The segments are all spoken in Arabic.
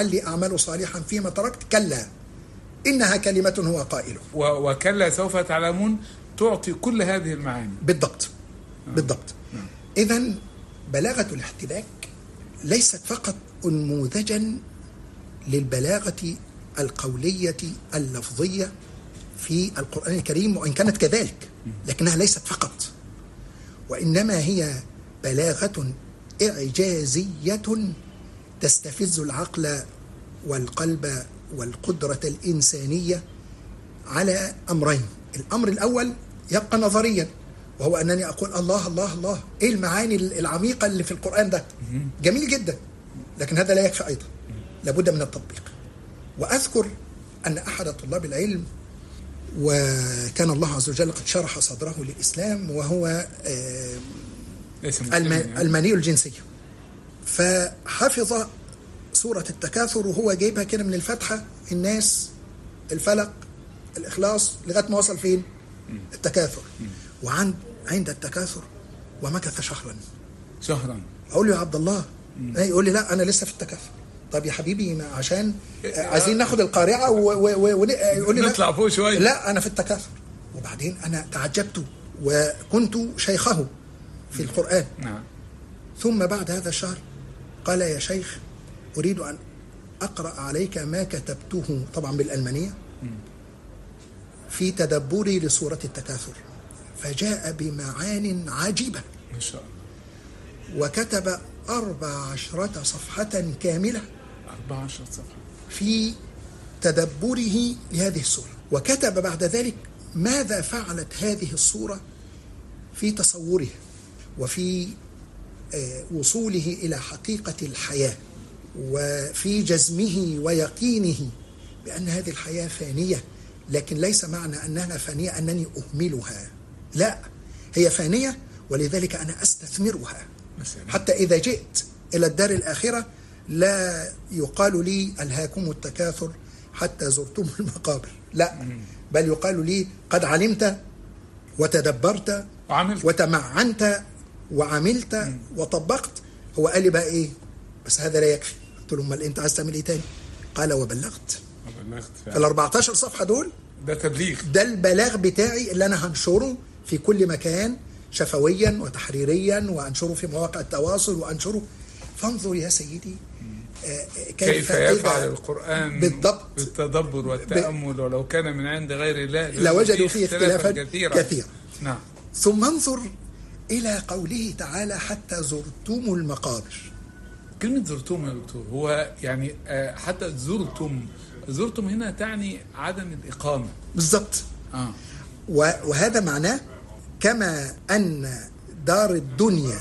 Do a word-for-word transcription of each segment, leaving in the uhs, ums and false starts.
لعلي أعمل صالحا فيما تركت كلا إنها كلمة هو قائله. وكلا سوف تعلمون تعطي كل هذه المعاني بالضبط. آه. بالضبط. آه. إذن بلاغة الاحتباك ليست فقط نموذجا للبلاغة القولية اللفظية في القرآن الكريم، وإن كانت كذلك لكنها ليست فقط، وإنما هي بلاغة إعجازية تستفز العقل والقلب والقدرة الإنسانية على أمرين. الأمر الأول يبقى نظريا، وهو أنني أقول الله الله الله، إيه المعاني العميقة اللي في القرآن ده، جميل جدا، لكن هذا لا يكفي أيضا، لابد من التطبيق. وأذكر أن أحد طلاب العلم، وكان الله عز وجل قد شرح صدره للإسلام، وهو الماني الجنسية، فحفظ سورة التكاثر وهو جايبها كده من الفتحة، الناس، الفلق، الإخلاص، لغاية ما وصل فين؟ التكاثر. وعند عند التكاثر ومكث شهرا شهرا أقول له يا عبد الله، يقول لي لا أنا لسه في التكاثر. طب يا حبيبي عشان عايزين ناخد القارعة ويقول لي نطلع فوق شوية، لا أنا في التكاثر. وبعدين أنا تعجبت وكنت شيخه في القرآن. نعم. ثم بعد هذا الشهر قال يا شيخ أريد أن أقرأ عليك ما كتبته، طبعا بالألمانية، في تدبري لسورة التكاثر، فجاء بمعان عجيبة ما شاء الله، وكتب أربع عشرة صفحة كاملة أربع عشرة صفحة في تدبره لهذه السورة، وكتب بعد ذلك ماذا فعلت هذه السورة في تصوره وفي وصوله إلى حقيقة الحياة، وفي جزمه ويقينه بأن هذه الحياة فانية، لكن ليس معنى أنها فانية أنني أهملها، لا، هي فانية ولذلك أنا أستثمرها، حتى إذا جئت إلى الدار الآخرة لا يقال لي ألهاكم التكاثر حتى زرتم المقابر، لا، بل يقال لي قد علمت وتدبرت وعملت وتمعنت وعملت مم. وطبقت. هو قال لي بقى إيه؟ بس هذا لا يكفي. قلت له امال أنت عايز تعمل إيه تاني؟ قال وبلغت. وبلغت ال أربعتاشر صفحة دول ده تبليغ، ده البلاغ بتاعي اللي أنا هنشره في كل مكان شفويا وتحريريا، وأنشره في مواقع التواصل وأنشره. فانظر يا سيدي آه كيف, كيف يفعل القرآن بالضبط بالتدبر والتأمل، ولو كان من عند غير الله لوجدوا فيه اختلافا كثيرا. كثير. نعم. ثم انظر إلى قوله تعالى حتى زرتم المقابر. كلمة زرتم يا دكتور، هو يعني حتى زرتم زرتم هنا تعني عدم الإقامة بالضبط. آه. وهذا معناه كما أن دار الدنيا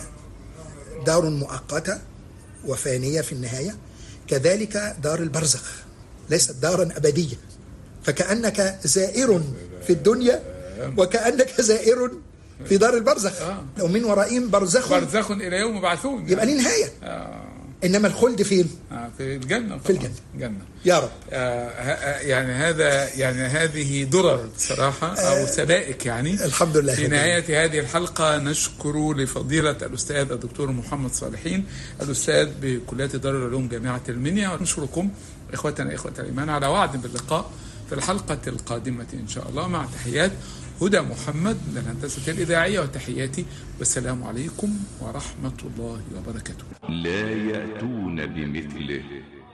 دار مؤقتة وفانية في النهاية، كذلك دار البرزخ ليست دارا أبدية، فكأنك زائر في الدنيا وكأنك زائر في دار البرزخ. آه. لو من ورائهم برزخ برزخ إلى يوم يبعثون، يبقى ليه نهاية. آه. إنما الخلد فين؟ آه في الجنة. في الجنة. الجنة يا رب. آه يعني هذا يعني هذه درر صراحة أو سبائك يعني. الحمد لله. في نهاية هذه الحلقة نشكر لفضيلة الأستاذ الدكتور محمد صالحين، الأستاذ بكلية دار العلوم جامعة المنيا، ونشكركم إخوتنا إخوة الإيمان على وعد باللقاء في الحلقة القادمة إن شاء الله، مع تحيات هدى محمد من الهندسة الإذاعية، وتحياتي والسلام عليكم ورحمة الله وبركاته. لا يأتون بمثله.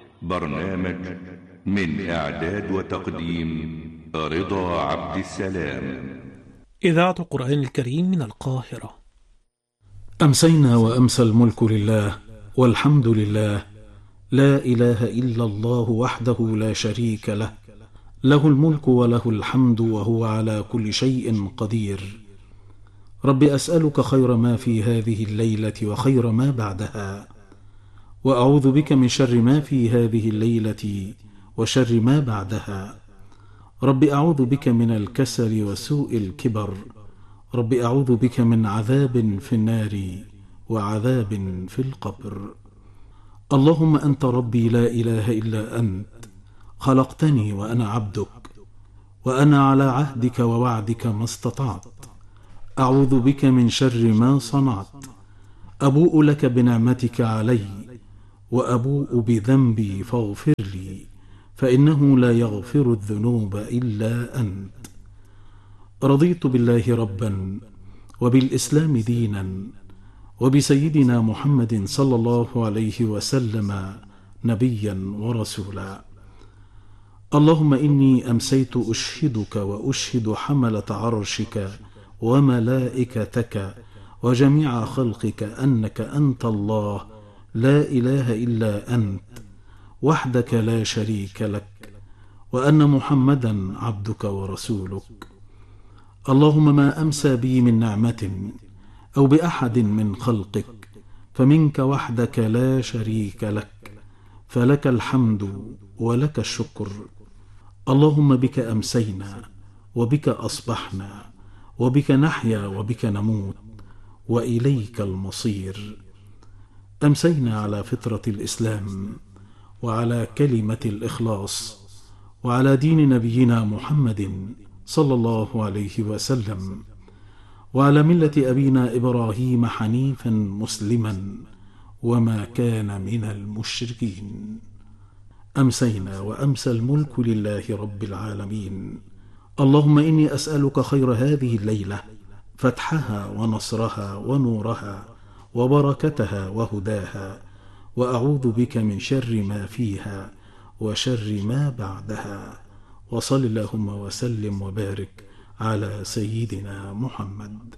برنامج من إعداد وتقديم رضا عبد السلام. إذاعة القرآن الكريم من القاهرة. أمسينا وأمسى الملك لله والحمد لله، لا إله إلا الله وحده لا شريك له، له الملك وله الحمد وهو على كل شيء قدير. رب أسألك خير ما في هذه الليلة وخير ما بعدها، وأعوذ بك من شر ما في هذه الليلة وشر ما بعدها. رب أعوذ بك من الكسل وسوء الكبر. رب أعوذ بك من عذاب في النار وعذاب في القبر. اللهم أنت ربي لا إله إلا أنت، خلقتني وأنا عبدك، وأنا على عهدك ووعدك ما استطعت. أعوذ بك من شر ما صنعت. أبوء لك بنعمتك علي وأبوء بذنبي فاغفر لي، فإنه لا يغفر الذنوب إلا أنت. رضيت بالله ربا وبالإسلام دينا وبسيدنا محمد صلى الله عليه وسلم نبيا ورسولا. اللهم إني أمسيت أشهدك وأشهد حملة عرشك وملائكتك وجميع خلقك أنك أنت الله لا إله إلا أنت وحدك لا شريك لك، وأن محمدا عبدك ورسولك. اللهم ما أمسى بي من نعمة أو بأحد من خلقك فمنك وحدك لا شريك لك، فلك الحمد ولك الشكر. اللهم بك أمسينا وبك أصبحنا وبك نحيا وبك نموت وإليك المصير. أمسينا على فطرة الإسلام وعلى كلمة الإخلاص وعلى دين نبينا محمد صلى الله عليه وسلم وعلى ملة أبينا إبراهيم حنيفا مسلما وما كان من المشركين. أمسينا وأمسى الملك لله رب العالمين. اللهم إني أسألك خير هذه الليلة، فتحها ونصرها ونورها وبركتها وهداها، وأعوذ بك من شر ما فيها وشر ما بعدها. وصل اللهم وسلم وبارك على سيدنا محمد.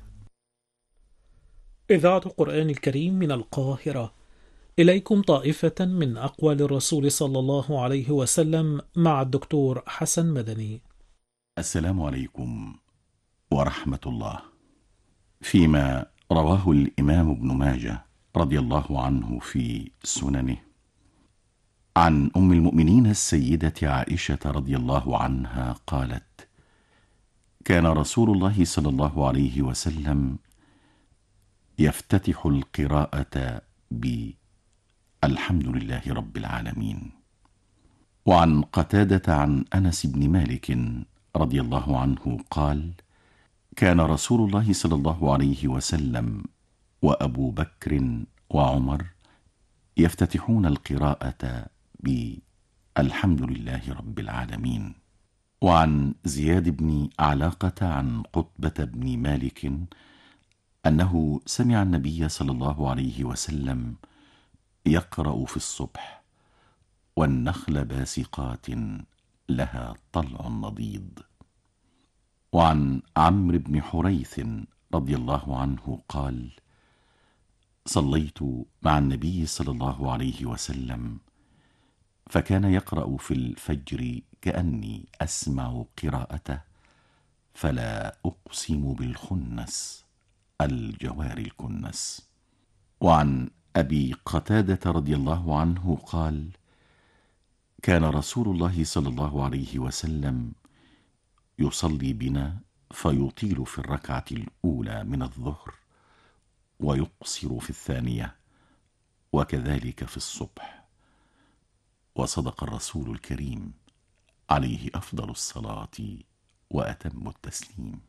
إذاعة القرآن الكريم من القاهرة، إليكم طائفة من أقوال الرسول صلى الله عليه وسلم مع الدكتور حسن مدني. السلام عليكم ورحمة الله. فيما رواه الإمام ابن ماجه رضي الله عنه في سننه عن أم المؤمنين السيدة عائشة رضي الله عنها قالت: كان رسول الله صلى الله عليه وسلم يفتتح القراءة بالحمد لله رب العالمين. وعن قتادة عن أنس بن مالك رضي الله عنه قال: كان رسول الله صلى الله عليه وسلم وأبو بكر وعمر يفتتحون القراءة بالحمد لله رب العالمين. وعن زياد بن علاقة عن قطبة بن مالك أنه سمع النبي صلى الله عليه وسلم يقرأ في الصبح: والنخل باسقات لها طلع نضيد. وعن عمرو بن حريث رضي الله عنه قال: صليت مع النبي صلى الله عليه وسلم فكان يقرأ في الفجر كأني أسمع قراءته: فلا أقسم بالخنس الجوار الكنس. وعن أبي قتادة رضي الله عنه قال: كان رسول الله صلى الله عليه وسلم يصلي بنا فيطيل في الركعة الأولى من الظهر ويقصر في الثانية، وكذلك في الصبح. وصدق الرسول الكريم عليه أفضل الصلاة وأتم التسليم.